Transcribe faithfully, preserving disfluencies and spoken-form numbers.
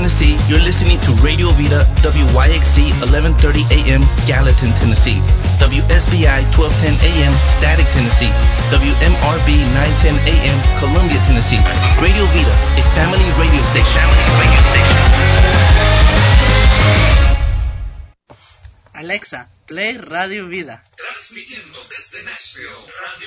Tennessee, you're listening to Radio Vida, W Y X C, eleven thirty A M, Gallatin, Tennessee. W S B I, twelve ten A M, Static, Tennessee. W M R B, nine ten A M, Columbia, Tennessee. Radio Vida, a family radio station. Radio station. Alexa, play Radio Vida. Transmitiendo desde Nashville, Radio